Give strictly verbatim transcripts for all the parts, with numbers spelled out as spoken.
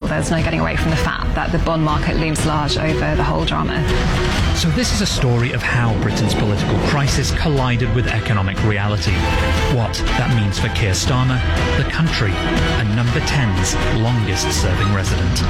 there's no getting away from the fact that the bond market looms large over the whole drama. So this is a story of how Britain's political crisis collided with economic reality. What that means for Keir Starmer, the country, and Number ten's longest-serving resident.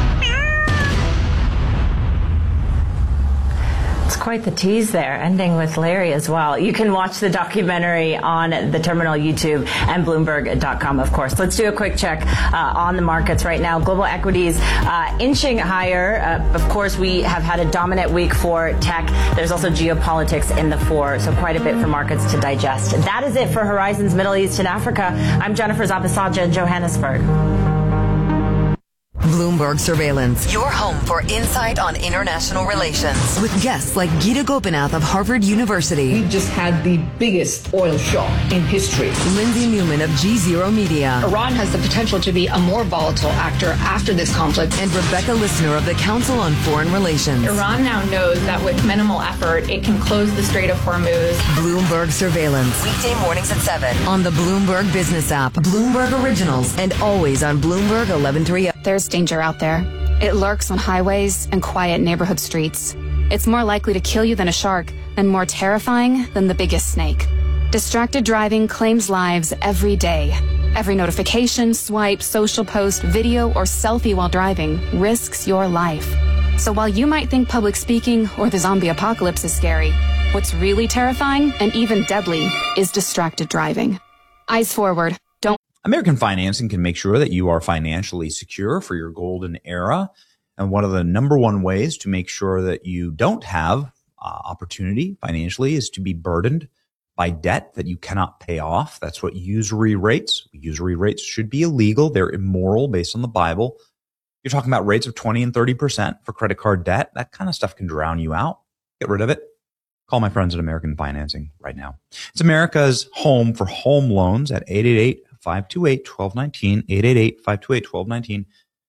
It's quite the tease there, ending with Larry as well. You can watch the documentary on the Terminal YouTube and Bloomberg dot com, of course. Let's do a quick check uh, on the markets right now. Global equities uh, inching higher. Uh, of course, we have had a dominant week for tech. There's also geopolitics in the fore, so quite a bit for markets to digest. That is it for Horizons Middle East and Africa. I'm Jennifer Zabasaja in Johannesburg. Bloomberg Surveillance, your home for insight on international relations, with guests like Gita Gopinath of Harvard University. We've just had the biggest oil shock in history. Lindsay Newman of G Zero Media. Iran has the potential to be a more volatile actor after this conflict. And Rebecca Lissner of the Council on Foreign Relations. Iran now knows that with minimal effort, it can close the Strait of Hormuz. Bloomberg Surveillance, weekday mornings at seven on the Bloomberg Business app, Bloomberg Originals, and always on Bloomberg eleven thirty. There's danger out there. It lurks on highways and quiet neighborhood streets. It's more likely to kill you than a shark, and more terrifying than the biggest snake. Distracted driving claims lives every day. Every notification, swipe, social post, video, or selfie while driving risks your life. So while you might think public speaking or the zombie apocalypse is scary, what's really terrifying and even deadly is distracted driving. Eyes forward. American Financing can make sure that you are financially secure for your golden era. And one of the number one ways to make sure that you don't have uh, opportunity financially is to be burdened by debt that you cannot pay off. That's what usury rates. Usury rates should be illegal. They're immoral based on the Bible. You're talking about rates of twenty and thirty percent for credit card debt. That kind of stuff can drown you out. Get rid of it. Call my friends at American Financing right now. It's America's home for home loans at eight eight eight, five two eight, one two one nine, eight eight eight, five two eight, one two one nine,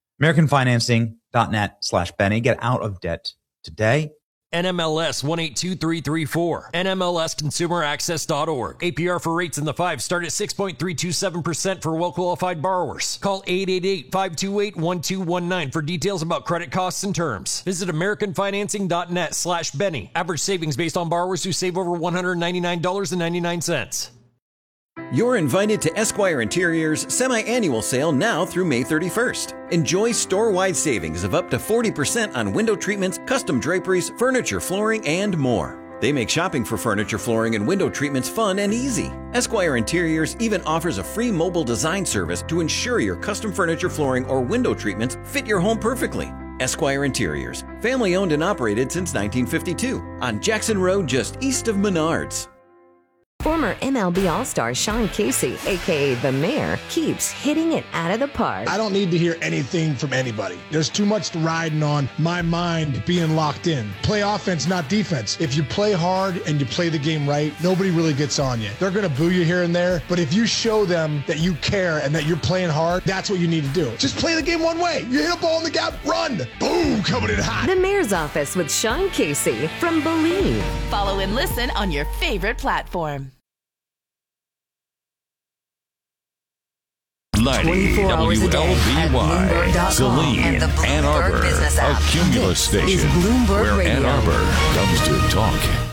americanfinancing.net slash Benny. Get out of debt today. N M L S one eight two three three four. N M L S consumer access dot org. A P R for rates in the five start at six point three two seven percent for well-qualified borrowers. Call eight eight eight, five two eight, one two one nine for details about credit costs and terms. Visit americanfinancing.net slash Benny. Average savings based on borrowers who save over one hundred ninety-nine dollars and ninety-nine cents. You're invited to Esquire Interior's semi-annual sale now through May thirty-first. Enjoy store-wide savings of up to forty percent on window treatments, custom draperies, furniture, flooring, and more. They make shopping for furniture, flooring, and window treatments fun and easy. Esquire Interiors even offers a free mobile design service to ensure your custom furniture, flooring, or window treatments fit your home perfectly. Esquire Interiors, family-owned and operated since nineteen fifty-two, on Jackson Road just east of Menards. Former M L B All-Star Sean Casey, a k a. The Mayor, keeps hitting it out of the park. I don't need to hear anything from anybody. There's too much riding on my mind being locked in. Play offense, not defense. If you play hard and you play the game right, nobody really gets on you. They're going to boo you here and there, but if you show them that you care and that you're playing hard, that's what you need to do. Just play the game one way. You hit a ball in the gap, run. Boom, coming in hot. The Mayor's Office with Sean Casey from Believe. Follow and listen on your favorite platform. ninety W L B Y, Saline, Ann Arbor, a Cumulus station, where Radio. Ann Arbor comes to talk.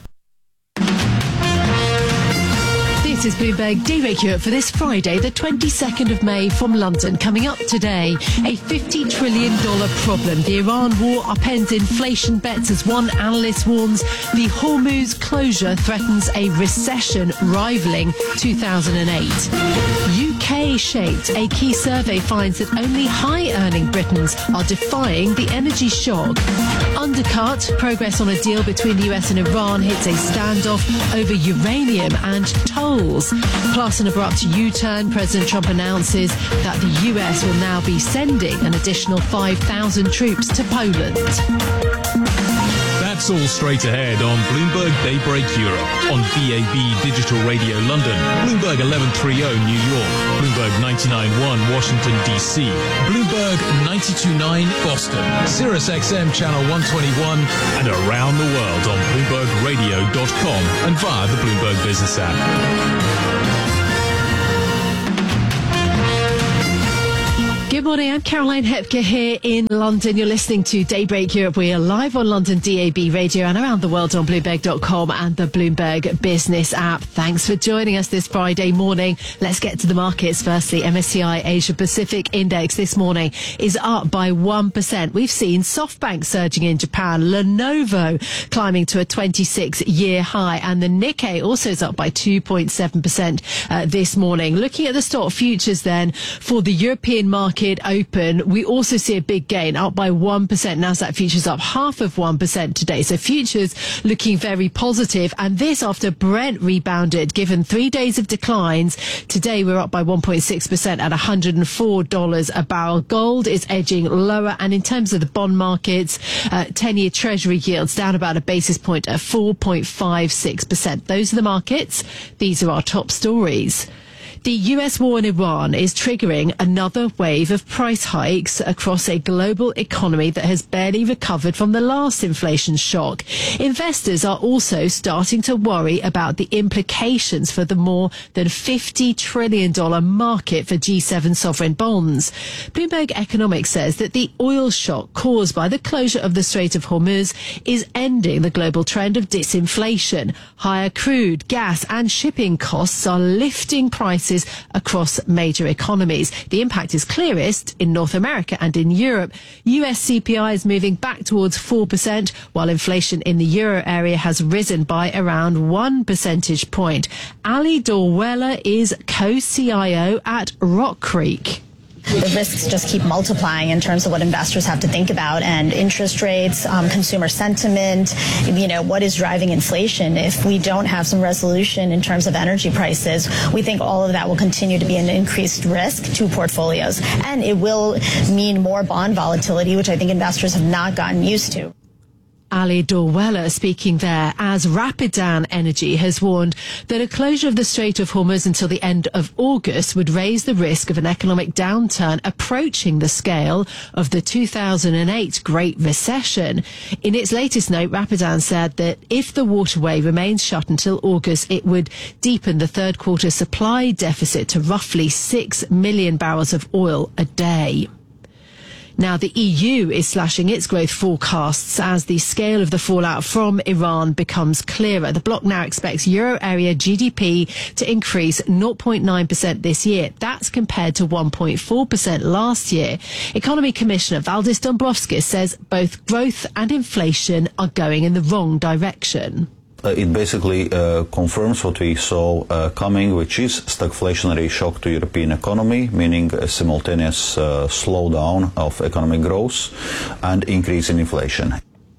This is Bloomberg Daybreak Europe for this Friday, the twenty-second of May from London. Coming up today, a fifty trillion dollars problem. The Iran war upends inflation bets as one analyst warns the Hormuz closure threatens a recession rivaling two thousand eight. U K shaped. A key survey finds that only high-earning Britons are defying the energy shock. Undercut. Progress on a deal between the U S and Iran hits a standoff over uranium and tolls. Plus, an abrupt U-turn. President Trump announces that the U S will now be sending an additional five thousand troops to Poland. That's all straight ahead on Bloomberg Daybreak Europe, on B A B Digital Radio London, Bloomberg eleven thirty New York, Bloomberg ninety-nine point one Washington, D C, Bloomberg ninety-two point nine Boston, Sirius X M Channel one twenty-one, and around the world on Bloomberg Radio dot com and via the Bloomberg Business app. Good morning, I'm Caroline Hepker here in London. You're listening to Daybreak Europe. We are live on London D A B radio and around the world on Bloomberg dot com and the Bloomberg Business app. Thanks for joining us this Friday morning. Let's get to the markets. Firstly, M S C I Asia Pacific Index this morning is up by one percent. We've seen SoftBank surging in Japan, Lenovo climbing to a twenty-six year high, and the Nikkei also is up by two point seven percent uh, this morning. Looking at the stock futures then for the European market open, we also see a big gain, up by one percent. Nasdaq futures up half of one percent today. So futures looking very positive, and this after Brent rebounded, given three days of declines. Today we're up by one point six percent at one hundred four dollars a barrel. Gold is edging lower, and in terms of the bond markets, uh, ten-year Treasury yields down about a basis point at four point five six percent. Those are the markets. These are our top stories. The U S war in Iran is triggering another wave of price hikes across a global economy that has barely recovered from the last inflation shock. Investors are also starting to worry about the implications for the more than fifty trillion dollars market for G seven sovereign bonds. Bloomberg Economics says that the oil shock caused by the closure of the Strait of Hormuz is ending the global trend of disinflation. Higher crude, gas and shipping costs are lifting prices across major economies. The impact is clearest in North America and in Europe. U S C P I is moving back towards four percent, while inflation in the euro area has risen by around one percentage point. Ali Dorwella is co-C I O at Rock Creek. The risks just keep multiplying in terms of what investors have to think about, and interest rates, um, consumer sentiment, you know, what is driving inflation. If we don't have some resolution in terms of energy prices, we think all of that will continue to be an increased risk to portfolios. And it will mean more bond volatility, which I think investors have not gotten used to. Ali Dorwella speaking there, as Rapidan Energy has warned that a closure of the Strait of Hormuz until the end of August would raise the risk of an economic downturn approaching the scale of the two thousand eight Great Recession. In its latest note, Rapidan said that if the waterway remains shut until August, it would deepen the third quarter supply deficit to roughly six million barrels of oil a day. Now, the E U is slashing its growth forecasts as the scale of the fallout from Iran becomes clearer. The bloc now expects euro area G D P to increase zero point nine percent this year. That's compared to one point four percent last year. Economy Commissioner Valdis Dombrovskis says both growth and inflation are going in the wrong direction. Uh, it basically uh, confirms what we saw uh, coming, which is stagflationary shock to European economy, meaning a simultaneous uh, slowdown of economic growth and increase in inflation.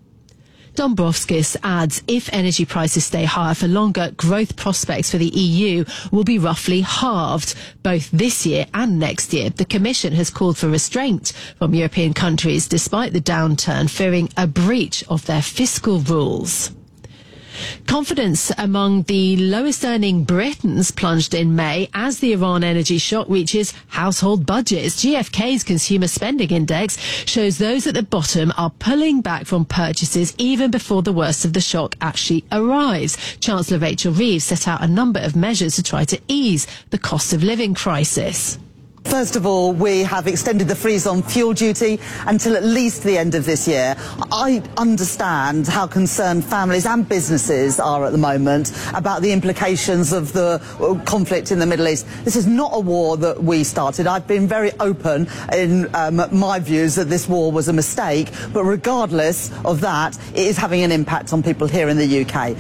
Dombrovskis adds if energy prices stay higher for longer, growth prospects for the E U will be roughly halved both this year and next year. The Commission has called for restraint from European countries despite the downturn, fearing a breach of their fiscal rules. Confidence among the lowest earning Britons plunged in May as the Iran energy shock reaches household budgets. G F K's Consumer Spending Index shows those at the bottom are pulling back from purchases even before the worst of the shock actually arrives. Chancellor Rachel Reeves set out a number of measures to try to ease the cost of living crisis. First of all, we have extended the freeze on fuel duty until at least the end of this year. I understand how concerned families and businesses are at the moment about the implications of the conflict in the Middle East. This is not a war that we started. I've been very open in um, my views that this war was a mistake, but regardless of that, it is having an impact on people here in the U K.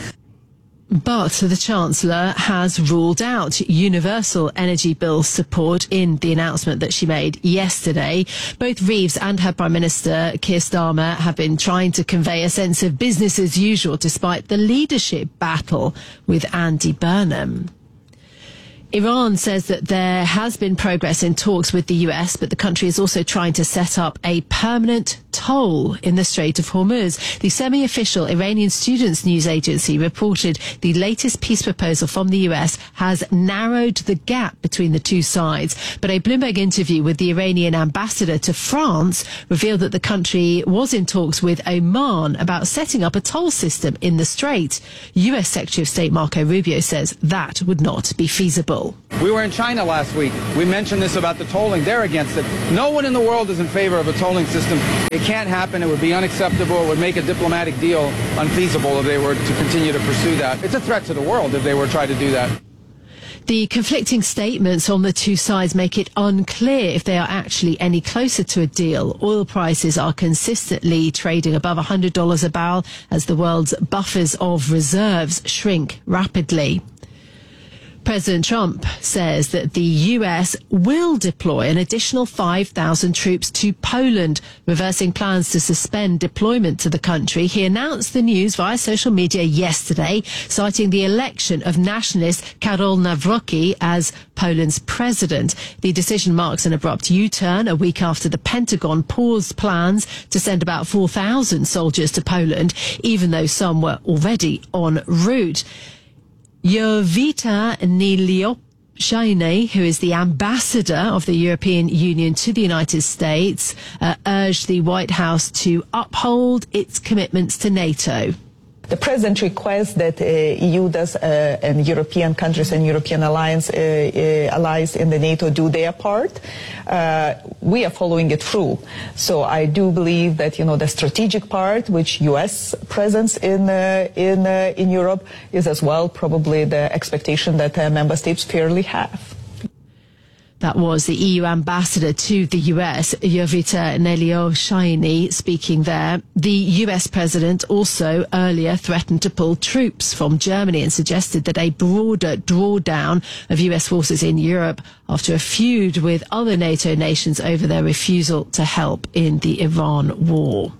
But the Chancellor has ruled out universal energy bill support in the announcement that she made yesterday. Both Reeves and her Prime Minister, Keir Starmer, have been trying to convey a sense of business as usual despite the leadership battle with Andy Burnham. Iran says that there has been progress in talks with the U S, but the country is also trying to set up a permanent toll in the Strait of Hormuz. The semi-official Iranian Students News Agency reported the latest peace proposal from the U S has narrowed the gap between the two sides. But a Bloomberg interview with the Iranian ambassador to France revealed that the country was in talks with Oman about setting up a toll system in the strait. U S Secretary of State Marco Rubio says that would not be feasible. We were in China last week. We mentioned this about the tolling. They're against it. No one in the world is in favor of a tolling system. It can't happen. It would be unacceptable. It would make a diplomatic deal unfeasible if they were to continue to pursue that. It's a threat to the world if they were to try to do that. The conflicting statements on the two sides make it unclear if they are actually any closer to a deal. Oil prices are consistently trading above one hundred dollars a barrel as the world's buffers of reserves shrink rapidly. President Trump says that the U S will deploy an additional five thousand troops to Poland, reversing plans to suspend deployment to the country. He announced the news via social media yesterday, citing the election of nationalist Karol Nawrocki as Poland's president. The decision marks an abrupt U-turn a week after the Pentagon paused plans to send about four thousand soldiers to Poland, even though some were already en route. Jovita Niliopshine, who is the ambassador of the European Union to the United States, uh, urged the White House to uphold its commitments to NATO. The president requests that uh, E U does uh, and European countries and European alliance uh, uh, allies in the NATO do their part. Uh, we are following it through. So I do believe that, you know, the strategic part, which U S presence in uh, in uh, in Europe, is as well probably the expectation that uh, member states fairly have. That was the E U ambassador to the U S, Jovita Niliopshine, speaking there. The U S president also earlier threatened to pull troops from Germany and suggested that a broader drawdown of U S forces in Europe after a feud with other NATO nations over their refusal to help in the Iran war.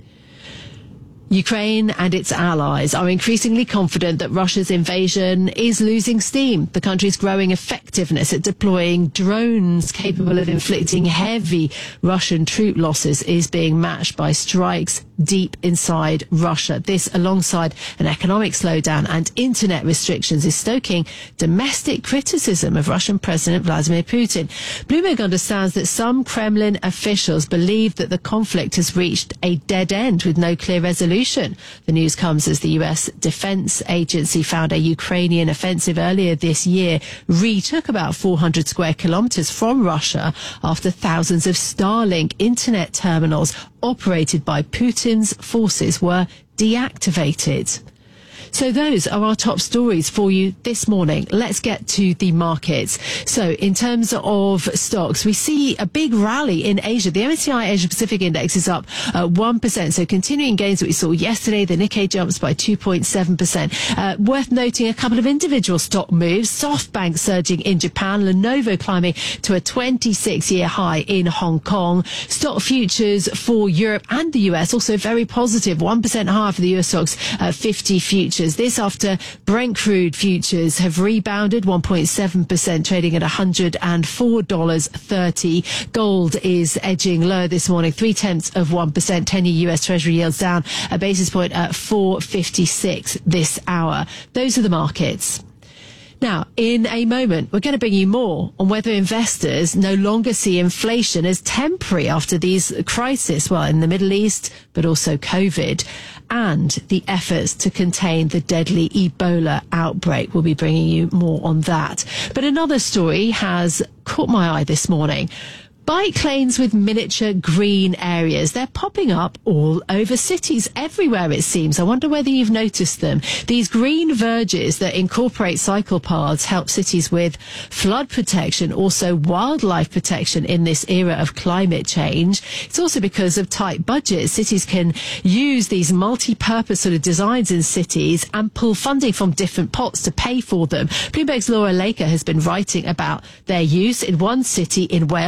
Ukraine and its allies are increasingly confident that Russia's invasion is losing steam. The country's growing effectiveness at deploying drones capable of inflicting heavy Russian troop losses is being matched by strikes deep inside Russia. This, alongside an economic slowdown and internet restrictions, is stoking domestic criticism of Russian President Vladimir Putin. Bloomberg understands that some Kremlin officials believe that the conflict has reached a dead end with no clear resolution. The news comes as the U S Defense Agency found a Ukrainian offensive earlier this year retook about four hundred square kilometers from Russia after thousands of Starlink internet terminals operated by Putin's forces were deactivated. So those are our top stories for you this morning. Let's get to the markets. So in terms of stocks, we see a big rally in Asia. The M S C I Asia Pacific Index is up uh, one percent. So continuing gains that we saw yesterday. The Nikkei jumps by two point seven percent. Uh, worth noting a couple of individual stock moves. SoftBank surging in Japan. Lenovo climbing to a twenty-six year high in Hong Kong. Stock futures for Europe and the U S also very positive. one percent higher for the U S stocks uh, fifty futures. This after Brent crude futures have rebounded one point seven percent, trading at one hundred four dollars thirty. Gold is edging lower this morning, three tenths of one percent. ten-year U S Treasury yields down a basis point at four fifty-six this hour. Those are the markets. Now, in a moment, we're going to bring you more on whether investors no longer see inflation as temporary after these crises, well, in the Middle East, but also COVID, and the efforts to contain the deadly Ebola outbreak. We'll be bringing you more on that. But another story has caught my eye this morning. Bike lanes with miniature green areas. They're popping up all over cities, everywhere it seems. I wonder whether you've noticed them. These green verges that incorporate cycle paths help cities with flood protection, also wildlife protection in this era of climate change. It's also because of tight budgets. Cities can use these multi-purpose sort of designs in cities and pull funding from different pots to pay for them. Bloomberg's Laura Laker has been writing about their use in one city in Wales, in Cardiff.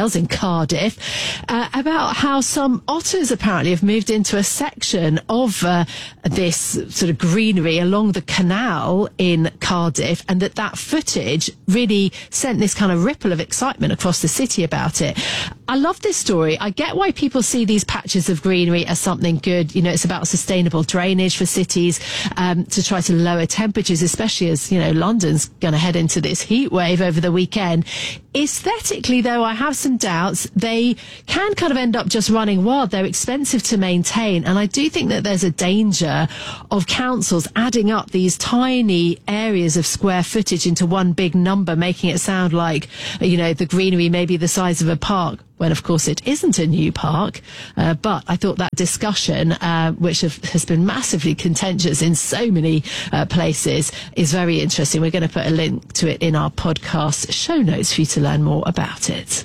Cardiff, uh, about how some otters apparently have moved into a section of uh, this sort of greenery along the canal in Cardiff, and that that footage really sent this kind of ripple of excitement across the city about it. I love this story. I get why people see these patches of greenery as something good. You know, it's about sustainable drainage for cities, um, to try to lower temperatures, especially as, you know, London's going to head into this heat wave over the weekend. Aesthetically, though, I have some doubts. They can kind of end up just running wild. They're expensive to maintain. And I do think that there's a danger of councils adding up these tiny areas of square footage into one big number, making it sound like, you know, the greenery may be the size of a park, when of course it isn't a new park. Uh, but I thought that discussion, uh, which have, has been massively contentious in so many uh, places, is very interesting. We're going to put a link to it in our podcast show notes for you to learn more about it.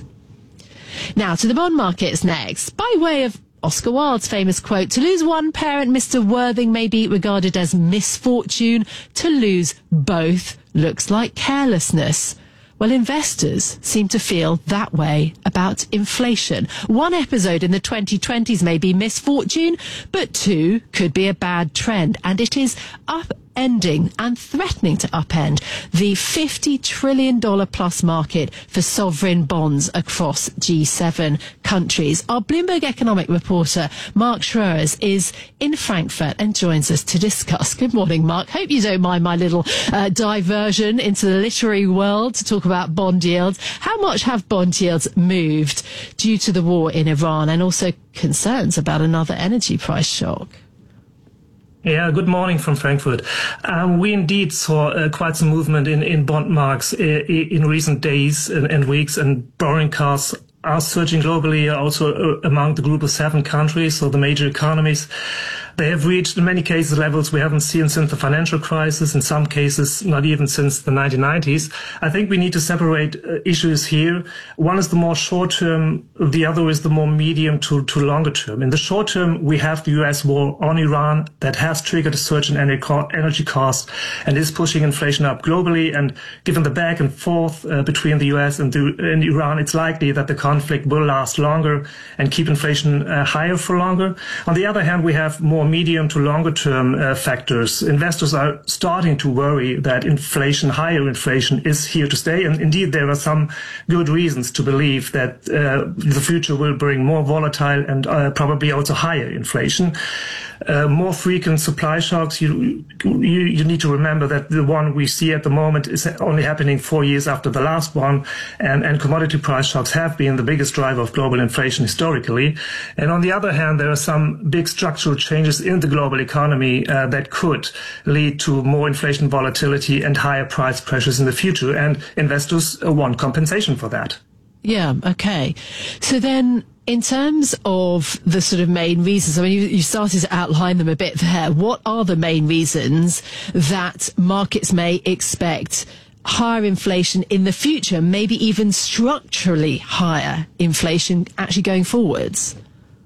Now to the bond markets next, by way of Oscar Wilde's famous quote, "To lose one parent, Mister Worthing, may be regarded as misfortune. To lose both looks like carelessness." Well, investors seem to feel that way about inflation. One episode in the twenty twenties may be misfortune, but two could be a bad trend. And it is upending and threatening to upend the fifty trillion dollars plus market for sovereign bonds across G seven countries. Our Bloomberg economic reporter, Mark Schroers, is in Frankfurt and joins us to discuss. Good morning, Mark. Hope you don't mind my little uh, diversion into the literary world to talk about bond yields. How much have bond yields moved due to the war in Iran and also concerns about another energy price shock? Yeah, good morning from Frankfurt. Um, we indeed saw uh, quite some movement in, in bond marks uh, in recent days and, and weeks, and borrowing costs are surging globally, also uh, among the group of seven countries, so the major economies. They have reached, in many cases, levels we haven't seen since the financial crisis, in some cases not even since the nineteen nineties. I think we need to separate uh, issues here. One is the more short-term, the other is the more medium to, to longer term. In the short term, we have the U S war on Iran that has triggered a surge in energy costs and is pushing inflation up globally. And given the back and forth uh, between the U S and, the, and Iran, it's likely that the conflict will last longer and keep inflation uh, higher for longer. On the other hand, we have more medium to longer term uh, factors. Investors are starting to worry that inflation, higher inflation, is here to stay. And indeed, there are some good reasons to believe that uh, the future will bring more volatile and uh, probably also higher inflation. Uh, more frequent supply shocks. You, you you need to remember that the one we see at the moment is only happening four years after the last one, and, and commodity price shocks have been the biggest driver of global inflation historically. And on the other hand, there are some big structural changes in the global economy uh, that could lead to more inflation volatility and higher price pressures in the future, and investors uh, want compensation for that. Yeah, okay. So then, in terms of the sort of main reasons, I mean, you, you started to outline them a bit there. What are the main reasons that markets may expect higher inflation in the future, maybe even structurally higher inflation actually going forwards?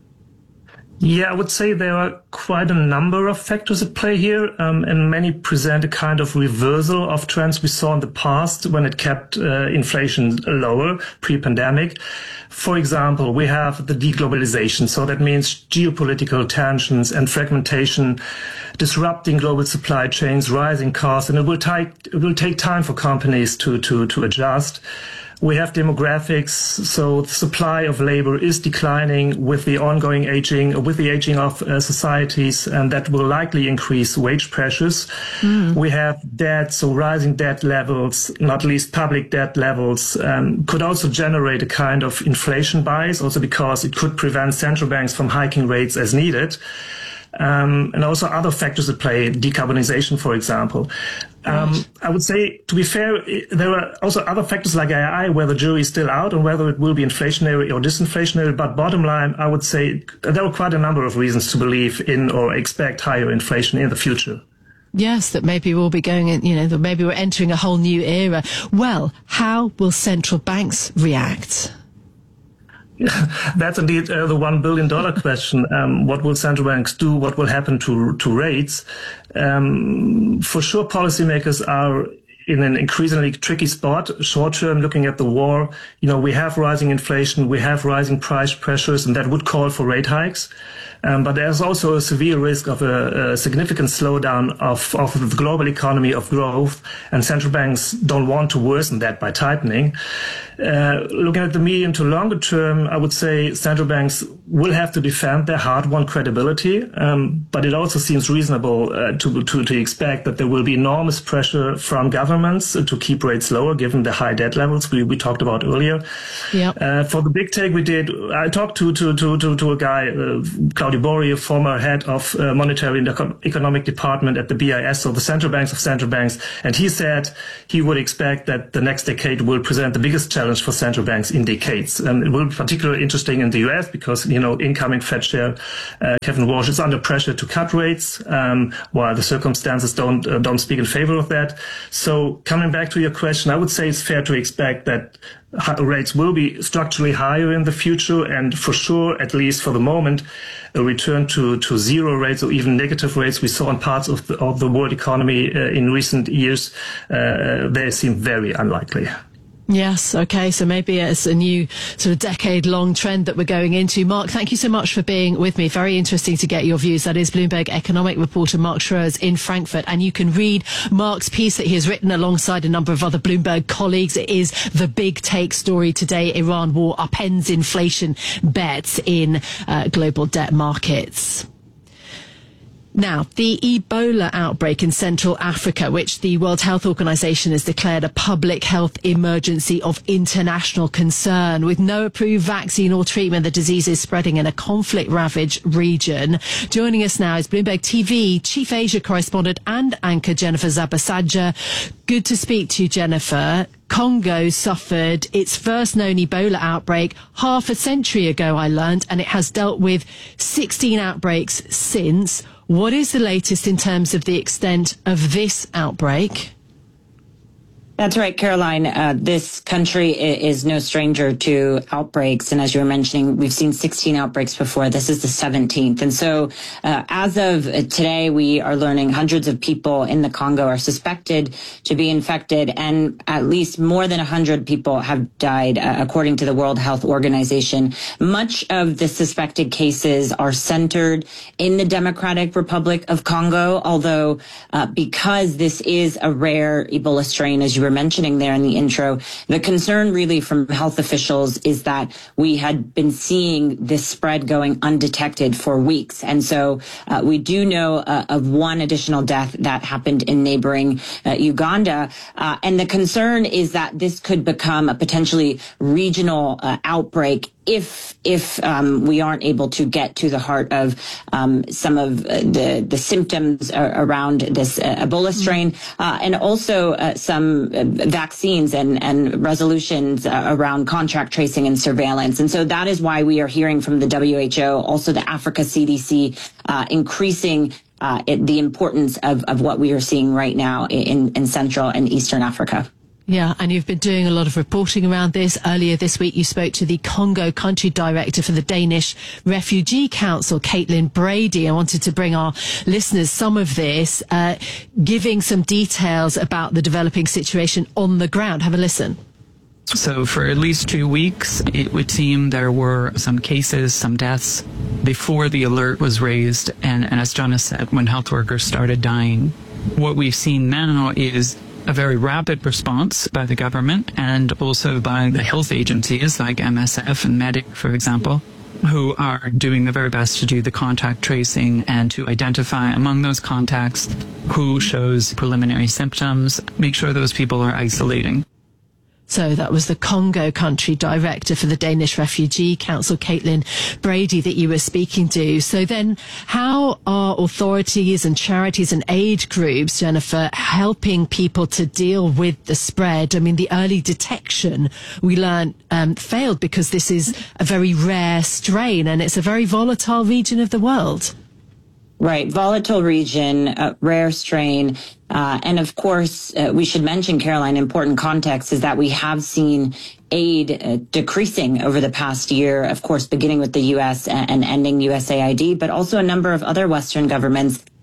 Yeah, I would say there are quite a number of factors at play here, um, and many present a kind of reversal of trends we saw in the past when it kept uh, inflation lower pre-pandemic. For example, we have the deglobalization, so that means geopolitical tensions and fragmentation disrupting global supply chains, rising costs, and it will take it will take time for companies to to to adjust. We have demographics, so the supply of labor is declining with the ongoing aging, with the aging of uh, societies, and that will likely increase wage pressures. Mm. We have debt, so rising debt levels, not least public debt levels, um, could also generate a kind of inflation bias, also because it could prevent central banks from hiking rates as needed. Um, and also other factors at play, decarbonization, for example. Um, right. I would say, to be fair, there are also other factors like A I, where the jury is still out on whether it will be inflationary or disinflationary. But bottom line, I would say there are quite a number of reasons to believe in or expect higher inflation in the future. Yes, that maybe we'll be going in, you know, that maybe we're entering a whole new era. Well, how will central banks react? That's indeed uh, the one billion dollars question. Um, what will central banks do? What will happen to to rates? Um, for sure, policymakers are in an increasingly tricky spot. Short term, looking at the war, you know, we have rising inflation, we have rising price pressures, and that would call for rate hikes. Um, but there's also a severe risk of a, a significant slowdown of, of the global economy, of growth, and central banks don't want to worsen that by tightening. Uh, looking at the medium to longer term, I would say central banks will have to defend their hard-won credibility, um, but it also seems reasonable uh, to, to, to expect that there will be enormous pressure from governments to keep rates lower, given the high debt levels we, we talked about earlier. Yep. Uh, for the big take we did, I talked to, to, to, to, to a guy, uh, Claudio Borri, a former head of uh, monetary and economic department at the B I S, so the central banks of central banks, and he said he would expect that the next decade will present the biggest challenge for central banks in decades. And it will be particularly interesting in the U S because, you know, incoming Fed chair uh, Kevin Walsh is under pressure to cut rates, um, while the circumstances don't uh, don't speak in favor of that. So coming back to your question, I would say it's fair to expect that rates will be structurally higher in the future, and for sure, at least for the moment, a return to, to zero rates or even negative rates we saw in parts of the, of the world economy uh, in recent years, uh, they seem very unlikely. Yes, okay, so maybe it's a new sort of decade-long trend that we're going into. Mark, thank you so much for being with me. Very interesting to get your views. That is Bloomberg economic reporter Mark Schroers in Frankfurt. And you can read Mark's piece that he has written alongside a number of other Bloomberg colleagues. It is the big take story today. Iran war upends inflation bets in uh, global debt markets. Now, the Ebola outbreak in Central Africa, which the World Health Organization has declared a public health emergency of international concern. With no approved vaccine or treatment, the disease is spreading in a conflict-ravaged region. Joining us now is Bloomberg T V Chief Asia correspondent and anchor Jennifer Zabasajja. Good to speak to you, Jennifer. Congo suffered its first known Ebola outbreak half a century ago, I learned, and it has dealt with sixteen outbreaks since. What is the latest in terms of the extent of this outbreak? That's right, Caroline. Uh, this country is no stranger to outbreaks. And as you were mentioning, we've seen sixteen outbreaks before. This is the seventeenth. And so uh, as of today, we are learning hundreds of people in the Congo are suspected to be infected, and at least more than one hundred people have died, uh, according to the World Health Organization. Much of the suspected cases are centered in the Democratic Republic of Congo, although uh, because this is a rare Ebola strain, as you were mentioning there in the intro, the concern really from health officials is that we had been seeing this spread going undetected for weeks. And so uh, we do know uh, of one additional death that happened in neighboring uh, Uganda. Uh, and the concern is that this could become a potentially regional uh, outbreak if if um, we aren't able to get to the heart of um, some of uh, the the symptoms uh, around this uh, Ebola strain, uh, and also uh, some uh, vaccines and and resolutions uh, around contract tracing and surveillance. And so that is why we are hearing from the W H O, also the Africa C D C, uh, increasing uh, it, the importance of of what we are seeing right now in in Central and Eastern Africa. Yeah, and you've been doing a lot of reporting around this. Earlier this week, you spoke to the Congo country director for the Danish Refugee Council, Caitlin Brady. I wanted to bring our listeners some of this, uh, giving some details about the developing situation on the ground. Have a listen. So for at least two weeks, it would seem there were some cases, some deaths before the alert was raised. And, and as Jonas said, when health workers started dying, what we've seen now is a very rapid response by the government and also by the health agencies like M S F and Medic, for example, who are doing their very best to do the contact tracing and to identify among those contacts who shows preliminary symptoms, make sure those people are isolating. So that was the Congo country director for the Danish Refugee Council, Caitlin Brady, that you were speaking to. So then how are authorities and charities and aid groups, Jennifer, helping people to deal with the spread? I mean, the early detection, we learned, um, failed because this is a very rare strain and it's a very volatile region of the world. Right. Volatile region, uh, rare strain. Uh, and of course, uh, we should mention, Caroline, important context is that we have seen aid uh, decreasing over the past year, of course, beginning with the U S and, and ending U S A I D, but also a number of other Western governments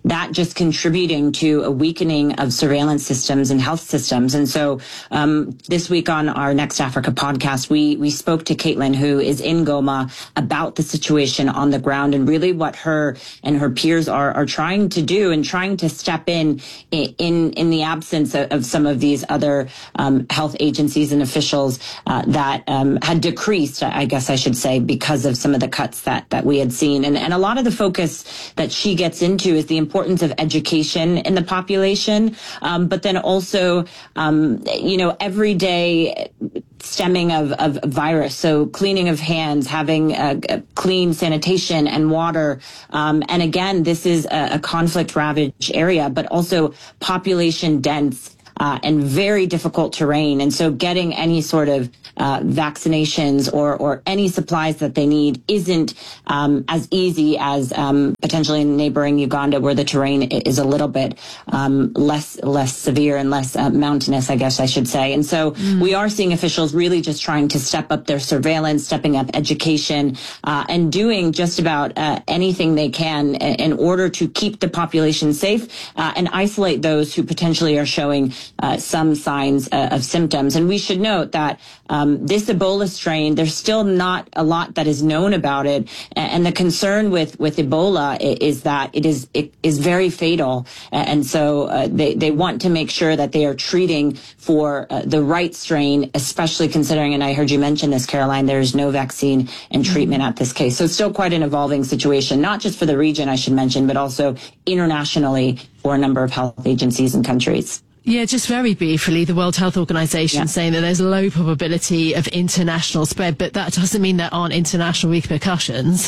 that just contributing to a weakening of surveillance systems and health systems. And so um, this week on our Next Africa podcast, we we spoke to Caitlin, who is in Goma, about the situation on the ground and really what her and her peers are are trying to do and trying to step in in in the absence of, of some of these other um, health agencies and officials uh, that um, had decreased, I guess I should say, because of some of the cuts that that we had seen. And and a lot of the focus that she gets into is the importance of education in the population, um, but then also, um, you know, everyday stemming of, of virus. So cleaning of hands, having a, a clean sanitation and water. Um, and again, this is a, a conflict ravaged area, but also population dense. Uh, and very difficult terrain. And so getting any sort of uh, vaccinations or, or any supplies that they need isn't um, as easy as um, potentially in neighboring Uganda, where the terrain is a little bit um, less less severe and less uh, mountainous, I guess I should say. And so mm. we are seeing officials really just trying to step up their surveillance, stepping up education, uh, and doing just about uh, anything they can in order to keep the population safe uh, and isolate those who potentially are showing Uh, some signs uh, of symptoms. And we should note that um, this Ebola strain, there's still not a lot that is known about it. And the concern with, with Ebola is that it is it is very fatal. And so uh, they, they want to make sure that they are treating for uh, the right strain, especially considering, and I heard you mention this, Caroline, there is no vaccine and treatment at this case. So still quite an evolving situation, not just for the region, I should mention, but also internationally for a number of health agencies and countries. Yeah, just very briefly, the World Health Organization yeah. saying that there's a low probability of international spread, but that doesn't mean there aren't international repercussions.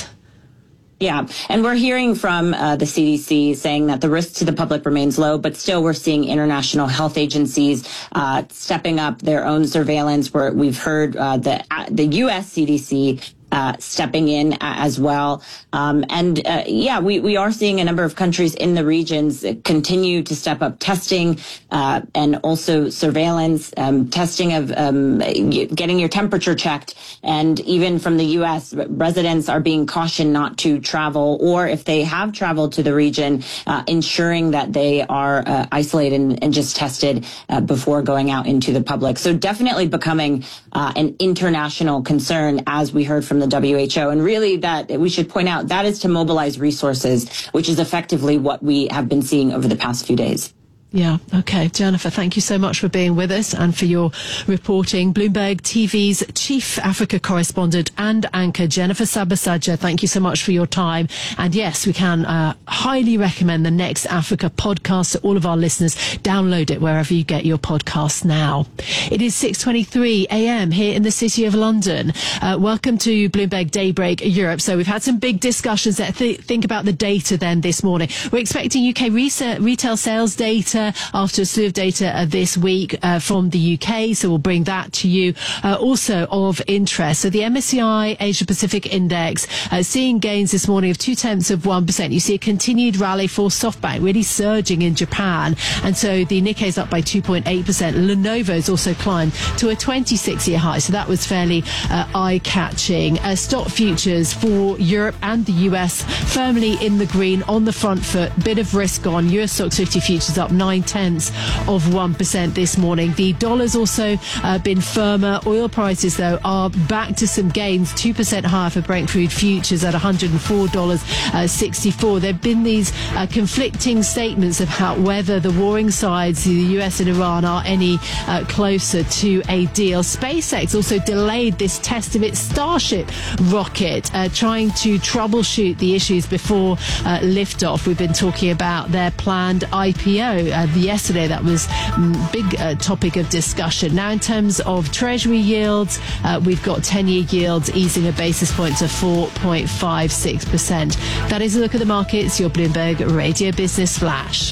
Yeah, and we're hearing from uh, the C D C saying that the risk to the public remains low, but still we're seeing international health agencies uh, stepping up their own surveillance. Where we've heard uh, the uh, the U S C D C Uh, stepping in as well. Um, and uh, yeah, we, we are seeing a number of countries in the regions continue to step up testing uh, and also surveillance, um, testing of um, getting your temperature checked. And even from the U S, residents are being cautioned not to travel, or if they have traveled to the region, uh, ensuring that they are uh, isolated and, and just tested uh, before going out into the public. So definitely becoming uh, an international concern, as we heard from the W H O. And really that we should point out that is to mobilize resources, which is effectively what we have been seeing over the past few days. Yeah. Okay. Jennifer, thank you so much for being with us and for your reporting. Bloomberg T V's chief Africa correspondent and anchor, Jennifer Sabasaja, thank you so much for your time. And yes, we can uh, highly recommend the Next Africa podcast to all of our listeners. Download it wherever you get your podcasts now. It is six twenty-three a m here in the City of London. Uh, welcome to Bloomberg Daybreak Europe. So we've had some big discussions that th- think about the data then this morning. We're expecting U K re- retail sales data after a slew of data uh, this week uh, from the U K, so we'll bring that to you. Uh, also of interest, so the M S C I Asia Pacific Index uh, seeing gains this morning of two tenths of one percent. You see a continued rally for SoftBank, really surging in Japan, and so the Nikkei is up by two point eight percent. Lenovo's also climbed to a twenty-six year high, so that was fairly uh, eye-catching. Uh, stock futures for Europe and the U S firmly in the green, on the front foot, bit of risk on. U S Stoxx fifty futures up nine tenths of one percent this morning. The dollar's also uh, been firmer. Oil prices, though, are back to some gains, two percent higher for Brent crude futures at one hundred four dollars and sixty-four cents. There have been these uh, conflicting statements about whether the warring sides, the U S and Iran, are any uh, closer to a deal. SpaceX also delayed this test of its Starship rocket, uh, trying to troubleshoot the issues before uh, liftoff. We've been talking about their planned I P O. Uh, yesterday, that was a big uh, topic of discussion. Now, in terms of Treasury yields, uh, we've got ten-year yields easing a basis point to four point five six percent. That is a look at the markets, your Bloomberg Radio Business Flash.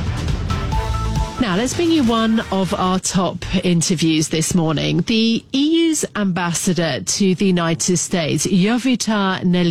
Now, let's bring you one of our top interviews this morning. The E U's ambassador to the United States, Jovita Neliup,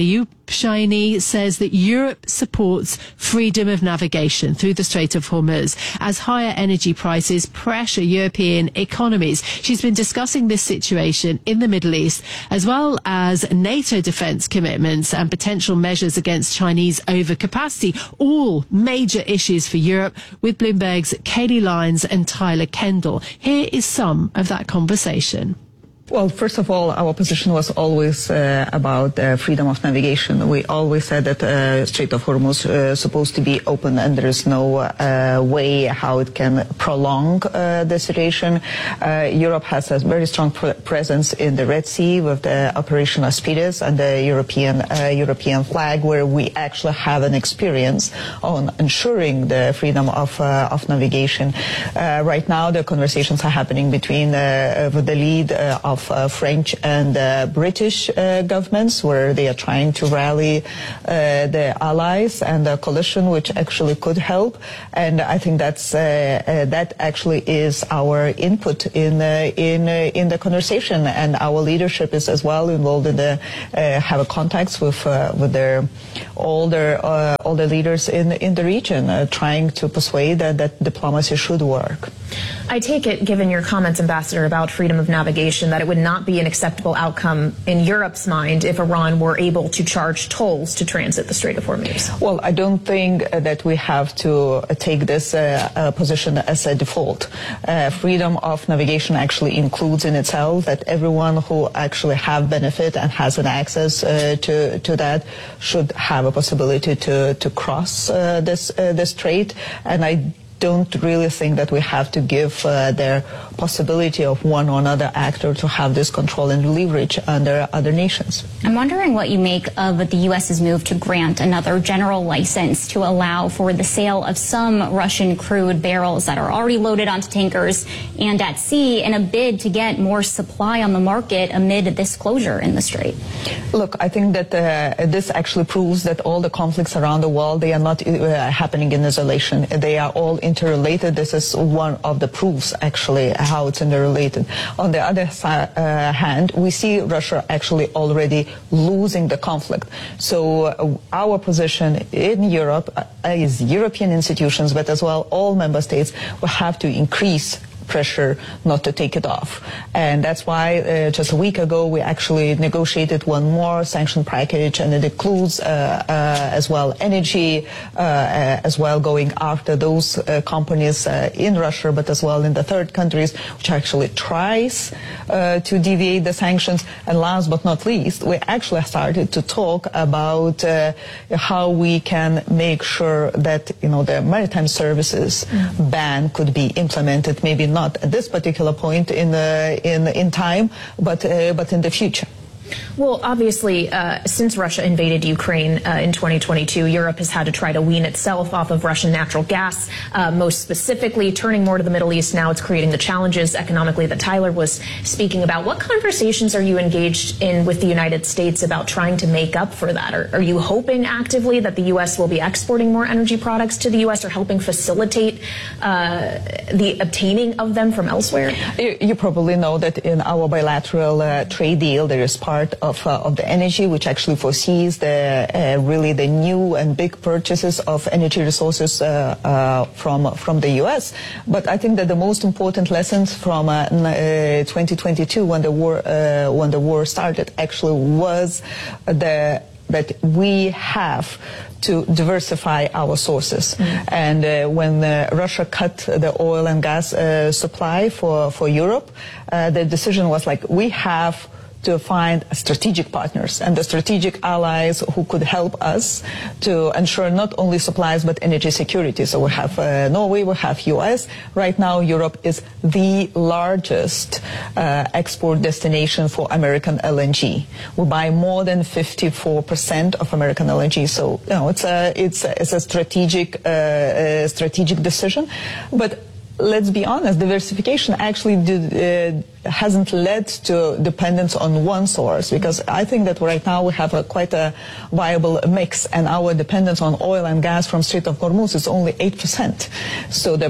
Shiny says that Europe supports freedom of navigation through the Strait of Hormuz as higher energy prices pressure European economies. She's been discussing this situation in the Middle East, as well as NATO defense commitments and potential measures against Chinese overcapacity, all major issues for Europe, with Bloomberg's Kayleigh Lyons and Tyler Kendall. Here is some of that conversation. Well, first of all, our position was always uh, about uh, freedom of navigation. We always said that uh, Strait of Hormuz uh, is supposed to be open, and there is no uh, way how it can prolong uh, the situation. Uh, Europe has a very strong pr- presence in the Red Sea with the Operation Aspides and the European uh, European flag, where we actually have an experience on ensuring the freedom of uh, of navigation. Uh, right now, the conversations are happening between uh, with the lead uh, of Of uh, French and uh, British uh, governments, where they are trying to rally uh, the allies and the coalition, which actually could help. And I think that's uh, uh, that actually is our input in uh, in uh, in the conversation. And our leadership is as well involved in the uh, have contacts with uh, with their all their uh, all the leaders in in the region, uh, trying to persuade that, that diplomacy should work. I take it, given your comments, Ambassador, about freedom of navigation, that it would not be an acceptable outcome in Europe's mind if Iran were able to charge tolls to transit the Strait of Hormuz. Well, I don't think uh, that we have to uh, take this uh, uh, position as a default. Uh, freedom of navigation actually includes in itself that everyone who actually have benefit and has an access uh, to to that should have a possibility to to cross uh, this uh, this strait. And I don't really think that we have to give uh, the possibility of one or another actor to have this control and leverage under other nations. I'm wondering what you make of the U S's move to grant another general license to allow for the sale of some Russian crude barrels that are already loaded onto tankers and at sea in a bid to get more supply on the market amid this closure in the strait. Look, I think that uh, this actually proves that all the conflicts around the world, they are not uh, happening in isolation. They are all interrelated. This is one of the proofs, actually, how it's interrelated. On the other uh, hand, we see Russia actually already losing the conflict. So uh, our position in Europe uh, is European institutions, but as well all member states will have to increase pressure not to take it off. And that's why uh, just a week ago we actually negotiated one more sanction package, and it includes uh, uh, as well energy, uh, uh, as well going after those uh, companies uh, in Russia, but as well in the third countries, which actually tries uh, to deviate the sanctions. And last but not least, we actually started to talk about uh, how we can make sure that, you know, the maritime services mm. ban could be implemented, maybe not at this particular point in uh, in in time, but uh, but in the future. Well, obviously, uh, since Russia invaded Ukraine uh, in twenty twenty-two, Europe has had to try to wean itself off of Russian natural gas, uh, most specifically turning more to the Middle East. Now it's creating the challenges economically that Tyler was speaking about. What conversations are you engaged in with the United States about trying to make up for that? Are, are you hoping actively that the U S will be exporting more energy products to the U S or helping facilitate uh, the obtaining of them from elsewhere? You, you probably know that in our bilateral uh, trade deal, there is part of, uh, of the energy which actually foresees the uh, really the new and big purchases of energy resources uh, uh, from from the U S. But I think that the most important lessons from uh, uh, twenty twenty-two, when the war uh, when the war started, actually was the that we have to diversify our sources. Mm. And uh, when uh, Russia cut the oil and gas uh, supply for, for Europe, uh, the decision was like, we have to find strategic partners and the strategic allies who could help us to ensure not only supplies but energy security. So we have uh, Norway, we have U S. Right now, Europe is the largest uh, export destination for American L N G. We buy more than fifty-four percent of American L N G. So, you know, it's a it's a, it's a strategic uh, a strategic decision, but. Let's be honest, diversification actually did, uh, hasn't led to dependence on one source, because I think that right now we have a, quite a viable mix, and our dependence on oil and gas from Strait of Hormuz is only eight percent. So the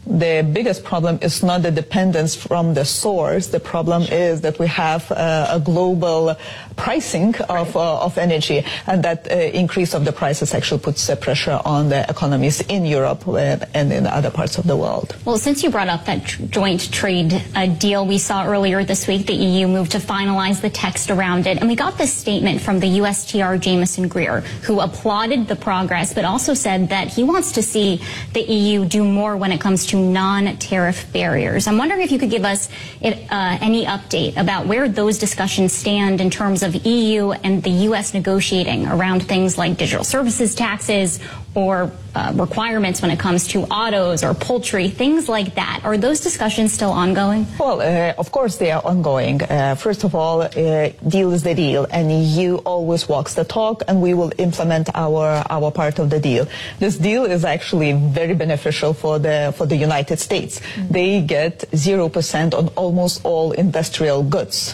the biggest problem is not the dependence from the source. The problem is that we have uh, a global pricing of, uh, of energy, and that uh, increase of the prices actually puts uh, pressure on the economies in Europe and in other parts of the world. Well, since you brought up that tr- joint trade uh, deal we saw earlier this week, the E U moved to finalize the text around it, and we got this statement from the U S T R Jameson Greer, who applauded the progress, but also said that he wants to see the E U do more when it comes to non-tariff barriers. I'm wondering if you could give us it, uh, any update about where those discussions stand in terms of E U and the U S negotiating around things like digital services taxes or uh, requirements when it comes to autos or poultry, things like that. Are those discussions still ongoing? Well, uh, of course they are ongoing. Uh, first of all, uh, deal is the deal, and E U always walks the talk, and we will implement our our part of the deal. This deal is actually very beneficial for the for the United States. Mm-hmm. They get zero percent on almost all industrial goods.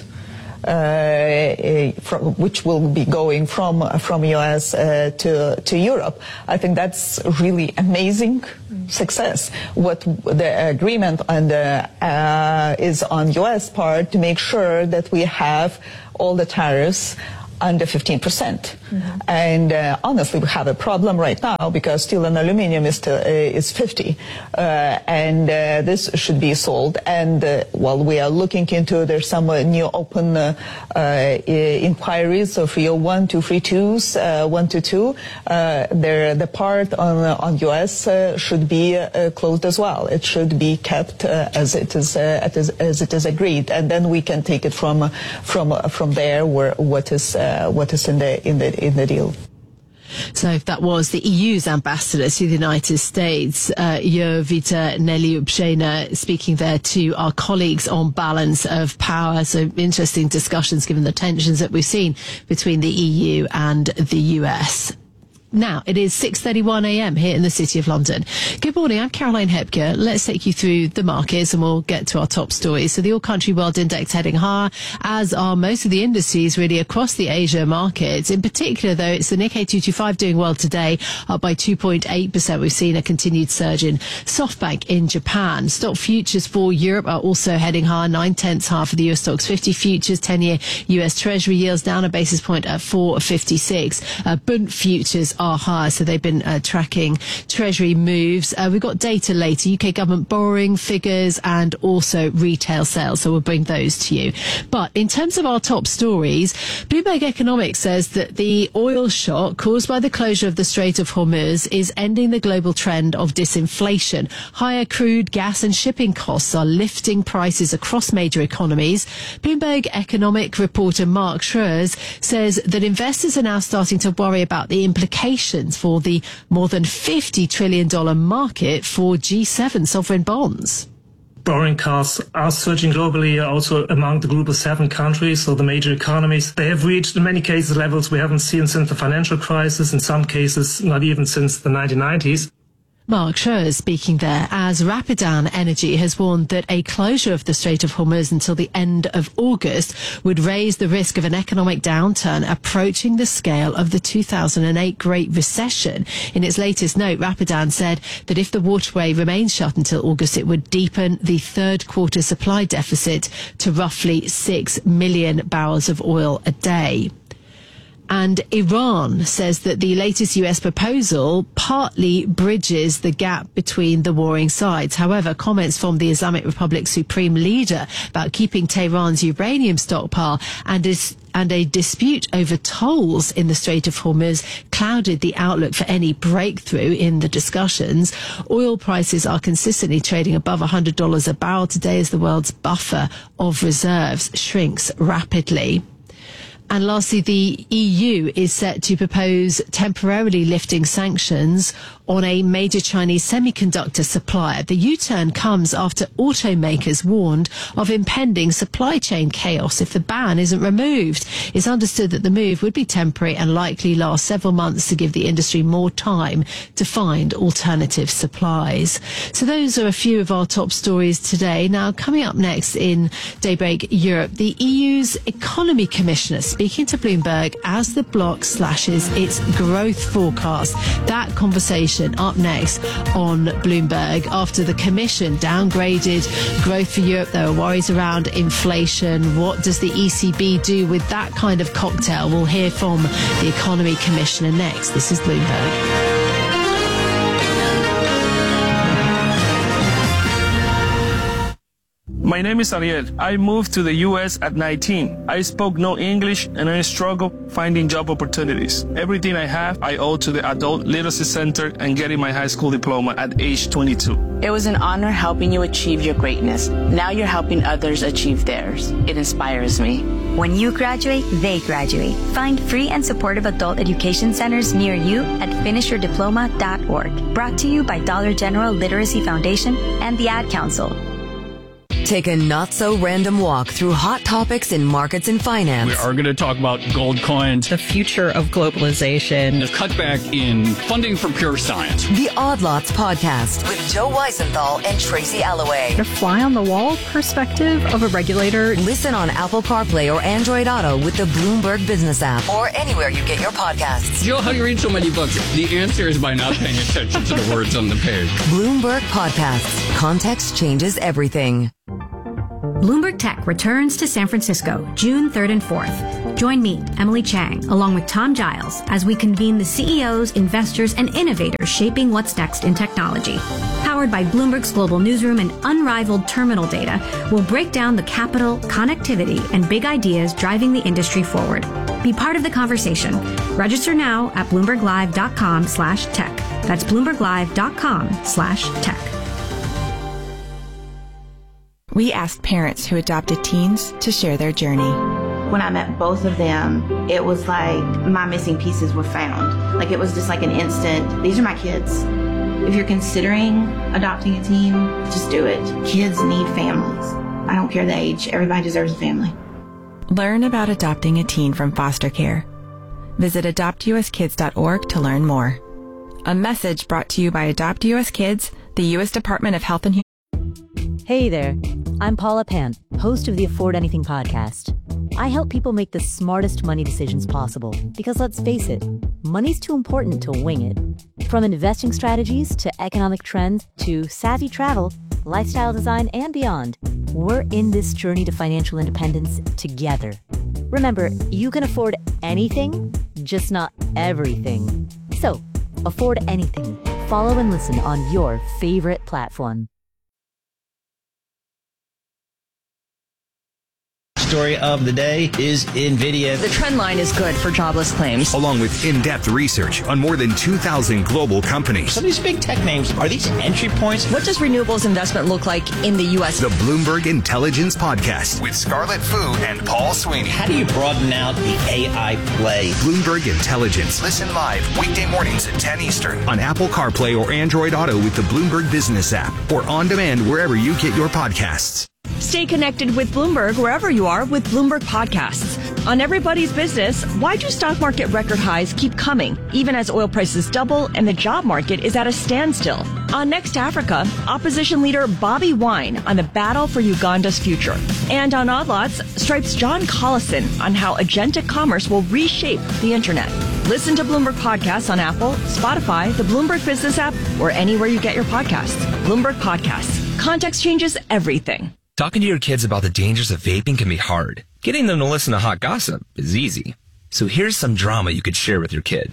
Uh, from, which will be going from from U S uh, to to Europe. I think that's really amazing success. What the agreement on the, uh, is on U S part to make sure that we have all the tariffs under fifteen percent. Mm-hmm. And uh, honestly, we have a problem right now because steel and aluminum is still, uh, is fifty, uh, and uh, this should be sold. And uh, while we are looking into, there's some uh, new open uh, uh, inquiries, so three oh one, two thirty-twos, uh, one twenty-two. Uh, there, the part on uh, on U S uh, should be uh, closed as well. It should be kept uh, as it is uh, as, as it is agreed, and then we can take it from from from there where what is. Uh, Uh, what is in the in the in the deal. So that was the E U's ambassador to the United States, uh, Jovita Neliupshena, speaking there to our colleagues on balance of power. So interesting discussions given the tensions that we've seen between the E U and the U S. Now, it is six thirty-one a.m. here in the City of London. Good morning, I'm Caroline Hepker. Let's take you through the markets and we'll get to our top stories. So the All Country World Index heading higher, as are most of the indices really across the Asia markets. In particular, though, it's the Nikkei two twenty-five doing well today, up by two point eight percent. We've seen a continued surge in SoftBank in Japan. Stock futures for Europe are also heading higher, nine-tenths higher for the U S Stocks fifty futures. ten-year U S Treasury yields down a basis point at four fifty-six. Uh, Bund futures are higher, so they've been uh, tracking Treasury moves. Uh, we've got data later, U K government borrowing figures and also retail sales, so we'll bring those to you. But in terms of our top stories, Bloomberg Economics says that the oil shock caused by the closure of the Strait of Hormuz is ending the global trend of disinflation. Higher crude, gas and shipping costs are lifting prices across major economies. Bloomberg Economic reporter Mark Schroers says that investors are now starting to worry about the implications for the more than fifty trillion dollars market for G seven sovereign bonds. Borrowing costs are surging globally, also among the group of seven countries, so the major economies. They have reached, in many cases, levels we haven't seen since the financial crisis, in some cases not even since the nineteen nineties. Mark Schroers speaking there, as Rapidan Energy has warned that a closure of the Strait of Hormuz until the end of August would raise the risk of an economic downturn approaching the scale of the two thousand eight Great Recession. In its latest note, Rapidan said that if the waterway remains shut until August, it would deepen the third quarter supply deficit to roughly six million barrels of oil a day. And Iran says that the latest U S proposal partly bridges the gap between the warring sides. However, comments from the Islamic Republic's supreme leader about keeping Tehran's uranium stockpile and is and a dispute over tolls in the Strait of Hormuz clouded the outlook for any breakthrough in the discussions. Oil prices are consistently trading above one hundred dollars a barrel today as the world's buffer of reserves shrinks rapidly. And lastly, the E U is set to propose temporarily lifting sanctions on a major Chinese semiconductor supplier. The U-turn comes after automakers warned of impending supply chain chaos if the ban isn't removed. It's understood that the move would be temporary and likely last several months to give the industry more time to find alternative supplies. So those are a few of our top stories today. Now, coming up next in Daybreak Europe, the E U's Economy Commissioner speaking to Bloomberg as the bloc slashes its growth forecast. That conversation up next on Bloomberg after the Commission downgraded growth for Europe. There are worries around inflation. What does the E C B do with that kind of cocktail? We'll hear from the Economy Commissioner next. This is Bloomberg. My name is Ariel. I moved to the U S at nineteen. I spoke no English and I struggled finding job opportunities. Everything I have, I owe to the Adult Literacy Center and getting my high school diploma at age twenty-two. It was an honor helping you achieve your greatness. Now you're helping others achieve theirs. It inspires me. When you graduate, they graduate. Find free and supportive adult education centers near you at finish your diploma dot org. Brought to you by Dollar General Literacy Foundation and the Ad Council. Take a not-so-random walk through hot topics in markets and finance. We are going to talk about gold coins, the future of globalization, the cutback in funding for pure science. The Odd Lots Podcast with Joe Weisenthal and Tracy Alloway. The fly-on-the-wall perspective of a regulator. Listen on Apple CarPlay or Android Auto with the Bloomberg Business app or anywhere you get your podcasts. Joe, how do you read so many books? The answer is by not paying attention to the words on the page. Bloomberg Podcasts. Context changes everything. Bloomberg Tech returns to San Francisco June third and fourth. Join me, Emily Chang, along with Tom Giles, as we convene the C E Os, investors, and innovators shaping what's next in technology. Powered by Bloomberg's global newsroom and unrivaled terminal data, we'll break down the capital, connectivity, and big ideas driving the industry forward. Be part of the conversation. Register now at bloomberglive.com slash tech. That's bloomberglive.com slash tech. We asked parents who adopted teens to share their journey. When I met both of them, it was like my missing pieces were found. Like it was just like an instant, these are my kids. If you're considering adopting a teen, just do it. Kids need families. I don't care the age, everybody deserves a family. Learn about adopting a teen from foster care. Visit adopt u s kids dot org to learn more. A message brought to you by Adopt U S Kids, the U S Department of Health and Human Hey there, I'm Paula Pan, host of the Afford Anything podcast. I help people make the smartest money decisions possible because let's face it, money's too important to wing it. From investing strategies to economic trends to savvy travel, lifestyle design, and beyond, we're in this journey to financial independence together. Remember, you can afford anything, just not everything. So, afford anything. Follow and listen on your favorite platform. Story of the day is NVIDIA. The trend line is good for jobless claims. Along with in-depth research on more than two thousand global companies. Some of these big tech names, are these entry points? What does renewables investment look like in the U S? The Bloomberg Intelligence Podcast with Scarlett Fu and Paul Sweeney. How do you broaden out the A I play? Bloomberg Intelligence. Listen live weekday mornings at ten Eastern on Apple CarPlay or Android Auto with the Bloomberg Business app or on demand wherever you get your podcasts. Stay connected with Bloomberg wherever you are with Bloomberg Podcasts. On Everybody's Business, why do stock market record highs keep coming, even as oil prices double and the job market is at a standstill? On Next Africa, opposition leader Bobby Wine on the battle for Uganda's future. And on Odd Lots, Stripe's John Collison on how agentic commerce will reshape the internet. Listen to Bloomberg Podcasts on Apple, Spotify, the Bloomberg Business app, or anywhere you get your podcasts. Bloomberg Podcasts. Context changes everything. Talking to your kids about the dangers of vaping can be hard. Getting them to listen to hot gossip is easy. So here's some drama you could share with your kid.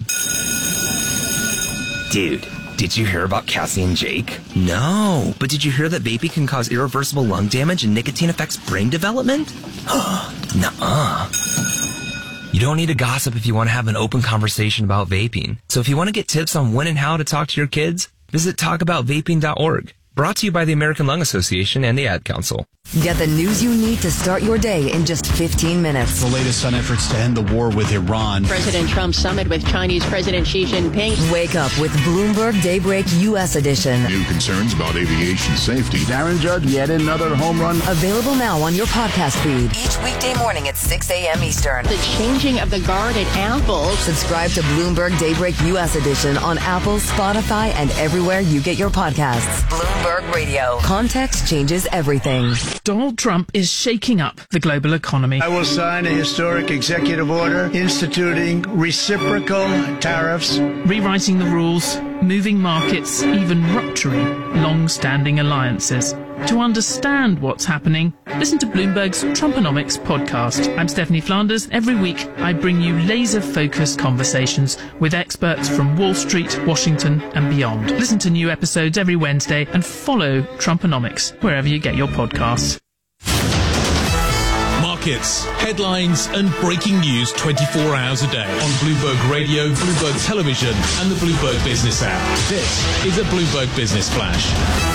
Dude, did you hear about Cassie and Jake? No, but did you hear that vaping can cause irreversible lung damage and nicotine affects brain development? Nuh-uh. You don't need to gossip if you want to have an open conversation about vaping. So if you want to get tips on when and how to talk to your kids, visit talk about vaping dot org. Brought to you by the American Lung Association and the Ad Council. Get the news you need to start your day in just fifteen minutes. The latest on efforts to end the war with Iran. President Trump's summit with Chinese President Xi Jinping. Wake up with Bloomberg Daybreak U S edition. New concerns about aviation safety. Darren Judge, yet another home run. Available now on your podcast feed. Each weekday morning at six a.m. Eastern. The changing of the guard at Apple. Subscribe to Bloomberg Daybreak U S edition on Apple, Spotify, and everywhere you get your podcasts. Bloomberg Bloomberg Radio. Context changes everything. Donald Trump is shaking up the global economy. I will sign a historic executive order instituting reciprocal tariffs, rewriting the rules, moving markets, even rupturing long-standing alliances. To understand what's happening, listen to Bloomberg's Trumponomics podcast. I'm Stephanie Flanders. Every week, I bring you laser-focused conversations with experts from Wall Street, Washington, and beyond. Listen to new episodes every Wednesday and follow Trumponomics wherever you get your podcasts. Markets, headlines, and breaking news twenty-four hours a day on Bloomberg Radio, Bloomberg Television, and the Bloomberg Business app. This is a Bloomberg Business Flash.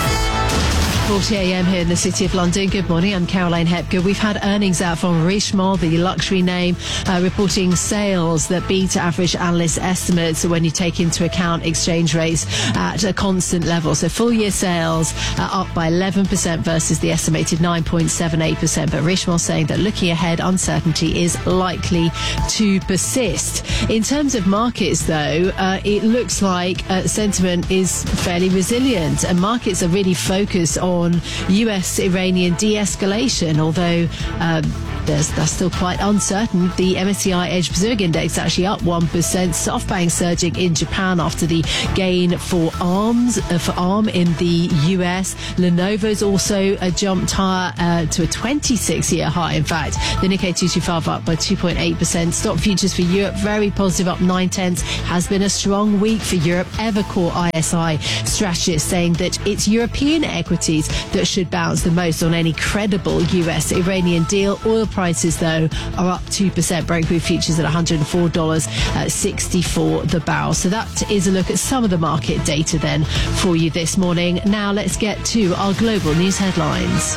forty a.m. here in the City of London. Good morning, I'm Caroline Hepker. We've had earnings out from Richemont, the luxury name, uh, reporting sales that beat average analyst estimates when you take into account exchange rates at a constant level. So full year sales are up by eleven percent versus the estimated nine point seven eight percent. But Richemont saying that looking ahead, uncertainty is likely to persist. In terms of markets, though, uh, it looks like uh, sentiment is fairly resilient, and markets are really focused on on U S-Iranian de-escalation, although um, there's, that's still quite uncertain. The M S C I Edge Zurich Index actually up one percent. SoftBank surging in Japan after the gain for ARMS, uh, for ARM in the U S. Lenovo's also uh, jumped higher uh, to a twenty-six year high, in fact. The Nikkei two twenty-five up by two point eight percent. Stock futures for Europe very positive, up nine tenths. Has been a strong week for Europe. Evercore I S I strategist saying that it's European equities that should bounce the most on any credible U S-Iranian deal. Oil prices, though, are up two percent. Brent crude futures at one hundred four dollars sixty-four the barrel. So that is a look at some of the market data then for you this morning. Now let's get to our global news headlines.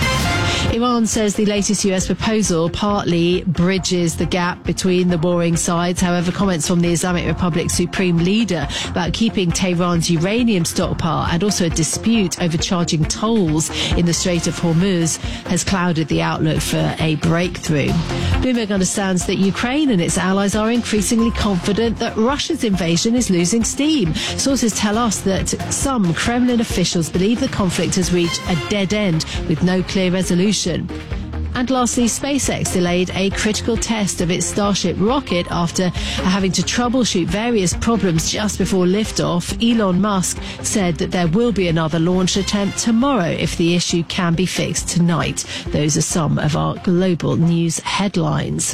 Iran says the latest U S proposal partly bridges the gap between the warring sides. However, comments from the Islamic Republic's supreme leader about keeping Tehran's uranium stockpile and also a dispute over charging tolls in the Strait of Hormuz has clouded the outlook for a breakthrough. Bloomberg understands that Ukraine and its allies are increasingly confident that Russia's invasion is losing steam. Sources tell us that some Kremlin officials believe the conflict has reached a dead end with no clear resolution. And lastly, SpaceX delayed a critical test of its Starship rocket after having to troubleshoot various problems just before liftoff. Elon Musk said that there will be another launch attempt tomorrow if the issue can be fixed tonight. Those are some of our global news headlines.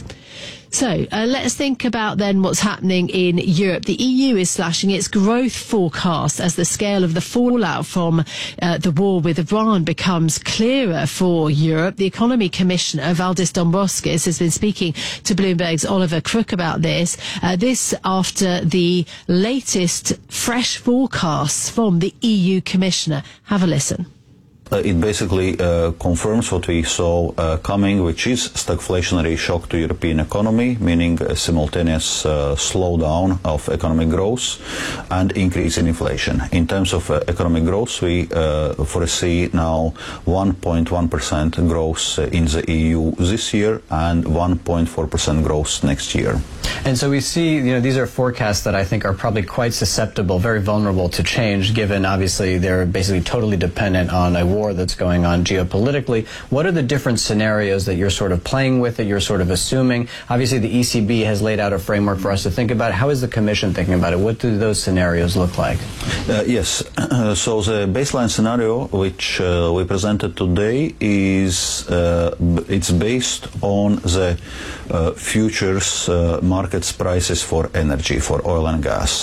So uh, let's think about then what's happening in Europe. The E U is slashing its growth forecast as the scale of the fallout from uh, the war with Iran becomes clearer for Europe. The Economy Commissioner, Valdis Dombrovskis, has been speaking to Bloomberg's Oliver Crook about this. Uh, this after the latest fresh forecasts from the E U Commissioner. Have a listen. Uh, it basically uh, confirms what we saw uh, coming, which is stagflationary shock to European economy, meaning a simultaneous uh, slowdown of economic growth and increase in inflation. In terms of uh, economic growth, we uh, foresee now one point one percent growth in the E U this year and one point four percent growth next year. And so we see, you know, these are forecasts that I think are probably quite susceptible, very vulnerable to change, given obviously they're basically totally dependent on a war that's going on geopolitically. What are the different scenarios that you're sort of playing with, that you're sort of assuming? Obviously, the E C B has laid out a framework for us to think about. How is the Commission thinking about it? What do those scenarios look like? Uh, yes. Uh, so the baseline scenario, which uh, we presented today, is uh, it's based on the uh, futures uh, markets prices for energy, for oil and gas.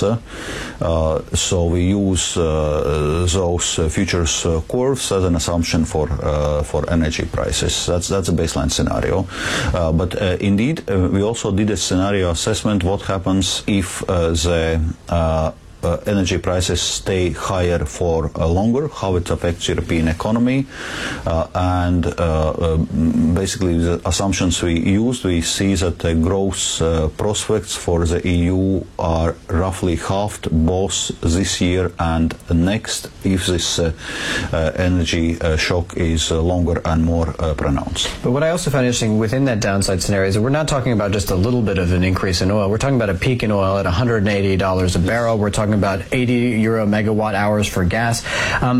Uh, so we use uh, those uh, futures uh, curves as an assumption for uh, for energy prices. That's that's a baseline scenario. Uh, but uh, indeed, uh, we also did a scenario assessment. What happens if uh, the uh, Uh, energy prices stay higher for uh, longer, how it affects European economy, uh, and uh, uh, basically the assumptions we used, we see that the growth uh, prospects for the E U are roughly halved both this year and next if this uh, uh, energy uh, shock is uh, longer and more uh, pronounced. But what I also find interesting within that downside scenario is that we're not talking about just a little bit of an increase in oil. We're talking about a peak in oil at one hundred eighty dollars a barrel. We're talking about eighty euro megawatt hours for gas. Um,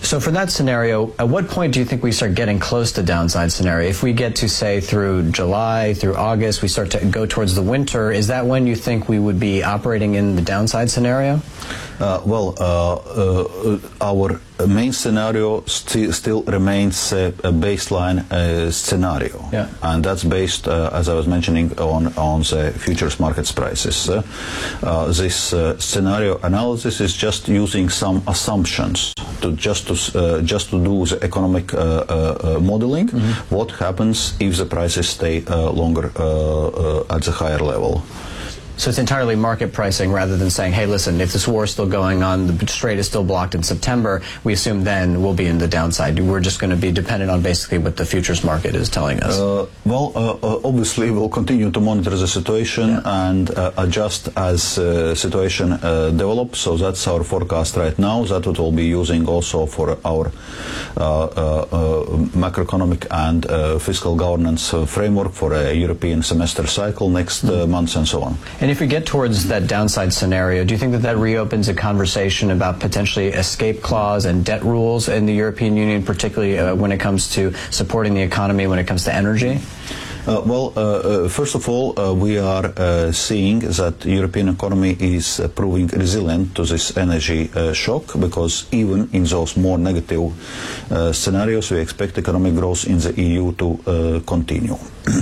So for that scenario, at what point do you think we start getting close to downside scenario? If we get to, say, through July, through August, we start to go towards the winter, is that when you think we would be operating in the downside scenario? Uh, well, uh, uh, our main scenario sti still remains uh, a baseline uh, scenario, yeah. and that's based, uh, as I was mentioning, on on the futures markets prices. Uh, uh, this uh, scenario analysis is just using some assumptions to just to uh, just to do the economic uh, uh, modeling. Mm-hmm. What happens if the prices stay uh, longer uh, uh, at the higher level? So it's entirely market pricing rather than saying, hey, listen, if this war is still going on, the Strait is still blocked in September, we assume then we'll be in the downside. We're just going to be dependent on basically what the futures market is telling us. Uh, well, uh, uh, obviously we'll continue to monitor the situation yeah. and uh, adjust as uh, situation uh, develops. So that's our forecast right now. That what we'll be using also for our uh, uh, uh, macroeconomic and uh, fiscal governance uh, framework for a European semester cycle next uh, months and so on. And if we get towards that downside scenario, do you think that that reopens a conversation about potentially escape clause and debt rules in the European Union, particularly uh, when it comes to supporting the economy, when it comes to energy? Uh, well, uh, uh, first of all, uh, we are uh, seeing that the European economy is uh, proving resilient to this energy uh, shock, because even in those more negative uh, scenarios, we expect economic growth in the E U to uh, continue.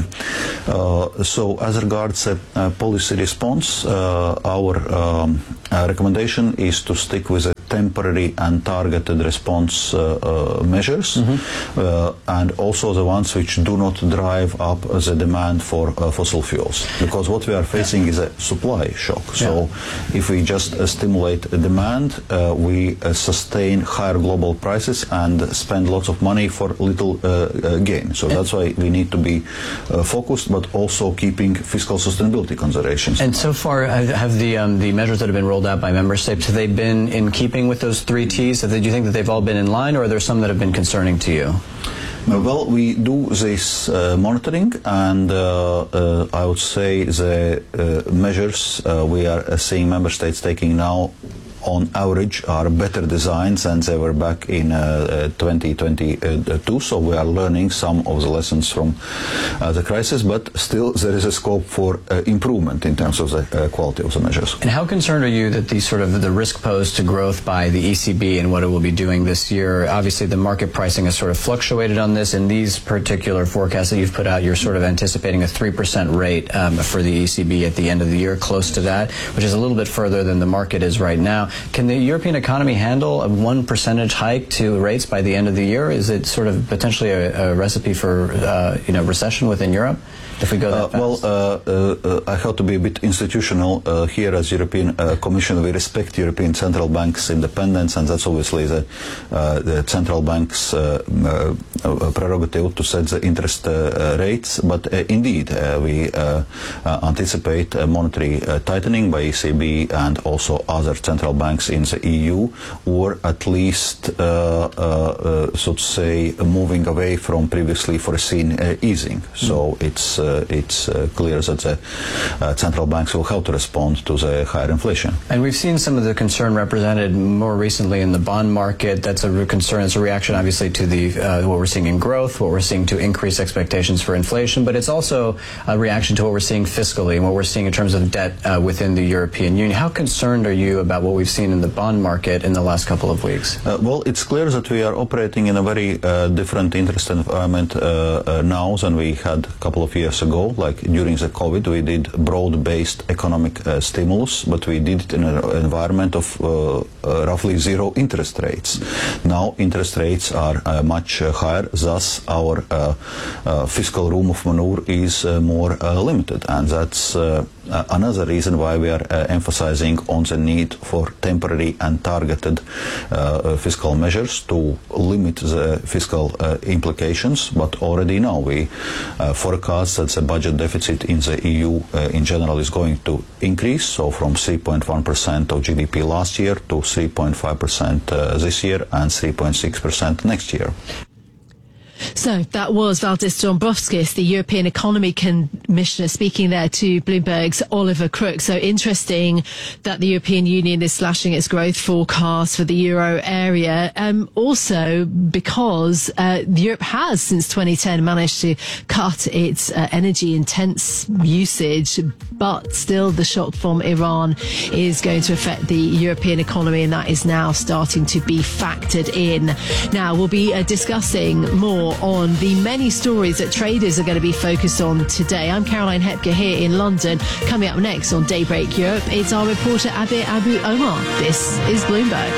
uh, so, as regards uh, uh, policy response, uh, our um, uh, recommendation is to stick with a temporary and targeted response uh, uh, measures, mm-hmm. uh, and also the ones which do not drive up the demand for uh, fossil fuels, because what we are facing is a supply shock. So yeah. if we just uh, stimulate demand, uh, we uh, sustain higher global prices and spend lots of money for little uh, uh, gain. So that's why we need to be uh, focused, but also keeping fiscal sustainability considerations. And so far, have the um, the measures that have been rolled out by member states, have they been in keeping with those three T's? Do you think that they've all been in line, or are there some that have been concerning to you? Well, we do this uh, monitoring, and uh, uh, I would say the uh, measures uh, we are seeing member states taking now on average are better designed than they were back in uh, twenty twenty-two, so we are learning some of the lessons from uh, the crisis, but still there is a scope for uh, improvement in terms of the uh, quality of the measures. And how concerned are you that the sort of the risk posed to growth by the E C B and what it will be doing this year? Obviously the market pricing has sort of fluctuated on this. In these particular forecasts that you've put out, you're sort of anticipating a three percent rate um, for the E C B at the end of the year, close to that, which is a little bit further than the market is right now. Can the European economy handle a one percentage hike to rates by the end of the year? Is it sort of potentially a, a recipe for uh, you know recession within Europe? If we go that uh, well, uh, uh, I have to be a bit institutional uh, here as European uh, Commission. We respect European Central Bank's independence, and that's obviously the, uh, the Central Bank's uh, uh, prerogative to set the interest uh, rates. But uh, indeed, uh, we uh, uh, anticipate uh, monetary uh, tightening by E C B and also other central banks in the E U, or at least, uh, uh, uh, so to say, moving away from previously foreseen uh, easing. So mm. it's uh, it's uh, clear that the uh, central banks will have to respond to the higher inflation. And we've seen some of the concern represented more recently in the bond market. That's a concern. It's a reaction, obviously, to the uh, what we're seeing in growth, what we're seeing to increase expectations for inflation, but it's also a reaction to what we're seeing fiscally and what we're seeing in terms of debt uh, within the European Union. How concerned are you about what we've seen in the bond market in the last couple of weeks? Uh, well, it's clear that we are operating in a very uh, different interest environment uh, uh, now than we had a couple of years ago. Like during the COVID, we did broad-based economic uh, stimulus, but we did it in an environment of uh, uh, roughly zero interest rates. Now interest rates are uh, much uh, higher, thus our uh, uh, fiscal room of maneuver is uh, more uh, limited, and that's uh, Uh, another reason why we are uh, emphasizing on the need for temporary and targeted uh, fiscal measures to limit the fiscal uh, implications. But already now we uh, forecast that the budget deficit in the E U uh, in general is going to increase, so from three point one percent of G D P last year to three point five percent uh, this year and three point six percent next year. So that was Valdis Dombrovskis, the European Economy Commissioner, speaking there to Bloomberg's Oliver Crook. So interesting that the European Union is slashing its growth forecast for the euro area. Um, also because uh, Europe has, since twenty ten, managed to cut its uh, energy intense usage, but still the shock from Iran is going to affect the European economy, and that is now starting to be factored in. Now, we'll be uh, discussing more on the many stories that traders are going to be focused on today. I'm Caroline Hepker here in London. Coming up next on Daybreak Europe, it's our reporter Abe Abu Omar. This is Bloomberg.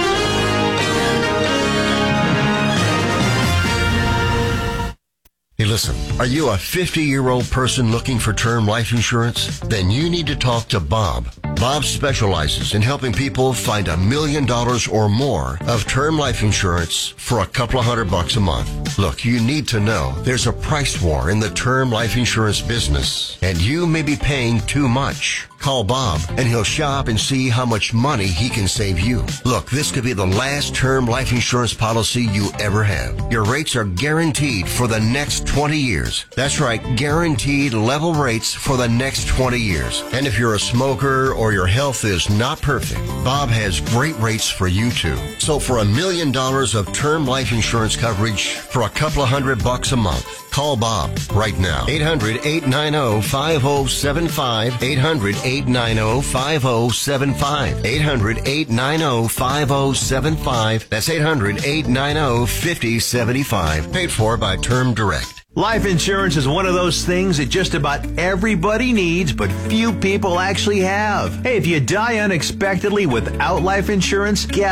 Hey, listen, are you a fifty-year-old person looking for term life insurance? Then you need to talk to Bob. Bob specializes in helping people find a million dollars or more of term life insurance for a couple of hundred bucks a month. Look, you need to know there's a price war in the term life insurance business, and you may be paying too much. Call Bob, and he'll shop and see how much money he can save you. Look, this could be the last term life insurance policy you ever have. Your rates are guaranteed for the next twenty years. That's right, guaranteed level rates for the next twenty years. And if you're a smoker or your health is not perfect, Bob has great rates for you too. So for a million dollars of term life insurance coverage for a couple of hundred bucks a month, call Bob right now. eight hundred, eight nine zero, five zero seven five. eight hundred, eight nine zero, five zero seven five. eight hundred, eight nine zero, five zero seven five. That's eight hundred, eight nine zero, five zero seven five. Paid for by Term Direct. Life insurance is one of those things that just about everybody needs, but few people actually have. Hey, if you die unexpectedly without life insurance, guess